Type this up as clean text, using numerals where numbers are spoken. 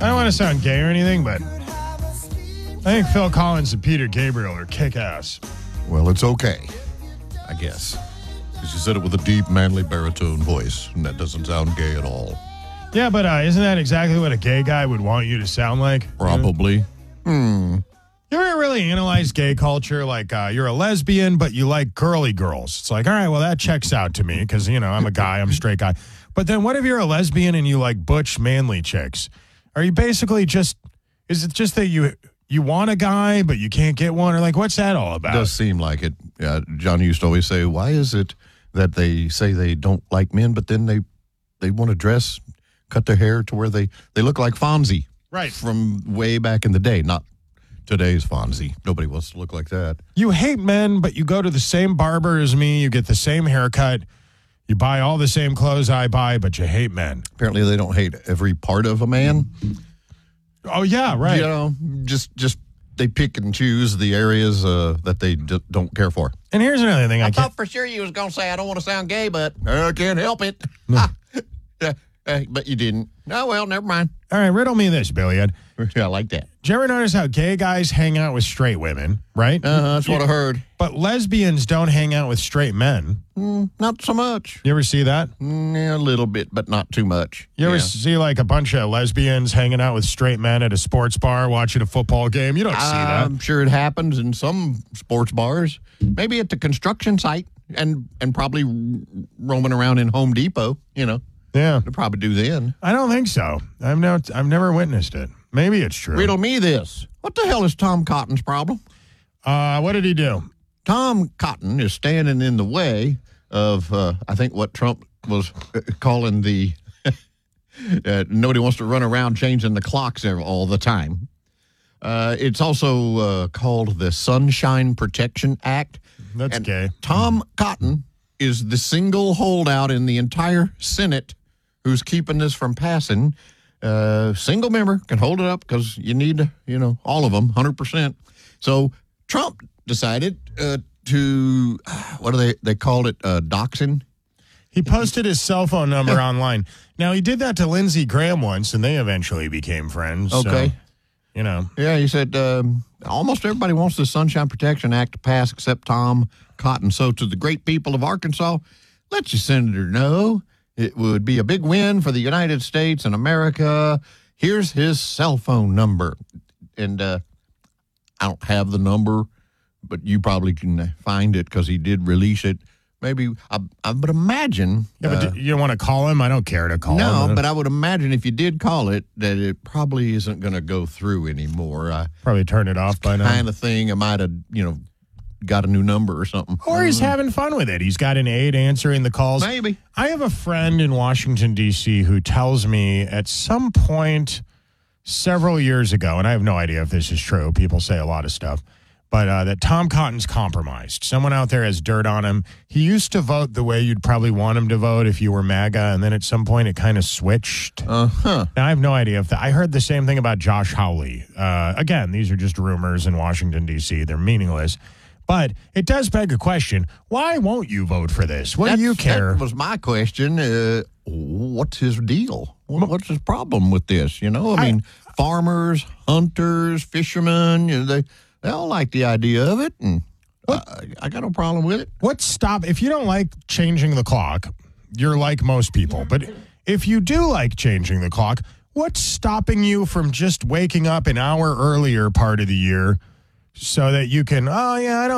I don't want to sound gay or anything, but I think Phil Collins and Peter Gabriel are kick-ass. Well, it's okay, I guess. Because you said it with a deep, manly baritone voice, and that doesn't sound gay at all. Yeah, but isn't that exactly what a gay guy would want you to sound like? Probably. You ever really analyze gay culture? Like, you're a lesbian, but you like girly girls. It's like, all right, well, that checks out to me because, I'm a guy, I'm a straight guy. But then what if you're a lesbian and you like butch, manly chicks? Are you basically is it just that you want a guy, but you can't get one? Or like, what's that all about? It does seem like it. John used to always say, why is it that they say they don't like men, but then they want to dress, cut their hair to where they look like Fonzie. Right. From way back in the day, not today's Fonzie. Nobody wants to look like that. You hate men, but you go to the same barber as me. You get the same haircut. You buy all the same clothes I buy, but you hate men. Apparently, they don't hate every part of a man. Oh, yeah, right. Just they pick and choose the areas that they don't care for. And here's another thing. I thought for sure you was going to say, I don't want to sound gay, but I can't help it. But you didn't. Oh, well, never mind. All right, riddle me this, Billy Ed. Yeah, I like that. Did you ever notice how gay guys hang out with straight women, right? That's what I heard. But lesbians don't hang out with straight men. Not so much. You ever see that? Yeah, a little bit, but not too much. You ever see like a bunch of lesbians hanging out with straight men at a sports bar watching a football game? You don't see that. I'm sure it happens in some sports bars. Maybe at the construction site and probably roaming around in Home Depot, Yeah. They'll probably do then. I don't think so. I've never witnessed it. Maybe it's true. Riddle me this. What the hell is Tom Cotton's problem? What did he do? Tom Cotton is standing in the way of, I think, what Trump was calling the nobody wants to run around changing the clocks all the time. It's also called the Sunshine Protection Act. That's gay. Tom Cotton is the single holdout in the entire Senate who's keeping this from passing. Single member can hold it up because you need, all of them, 100%. So Trump decided to, what do they called it, doxing? He posted his cell phone number online. Now, he did that to Lindsey Graham once, and they eventually became friends. Okay. So, Yeah, he said almost everybody wants the Sunshine Protection Act to pass except Tom Cotton. So to the great people of Arkansas, let your senator know it would be a big win for the United States and America. Here's his cell phone number. And I don't have the number, but you probably can find it because he did release it. Maybe, I would imagine. Yeah, but you don't want to call him? I don't care to call him. No, but I would imagine if you did call it, that it probably isn't going to go through anymore. Probably turn it off by now. Kind of thing. I might have, got a new number or something. Or he's having fun with it. He's got an aide answering the calls. Maybe. I have a friend in Washington, D.C. who tells me at some point several years ago, and I have no idea if this is true. People say a lot of stuff. But that Tom Cotton's compromised. Someone out there has dirt on him. He used to vote the way you'd probably want him to vote if you were MAGA, and then at some point it kind of switched. Now, I have no idea if I heard the same thing about Josh Hawley. Again, these are just rumors in Washington, D.C. They're meaningless. But it does beg a question. Why won't you vote for this? What do you care? That was my question. What's his deal? What's his problem with this? I mean, farmers, hunters, fishermen, they all like the idea of it, and I got no problem with it. If you don't like changing the clock, you're like most people. But if you do like changing the clock, what's stopping you from just waking up an hour earlier part of the year so that you can, I don't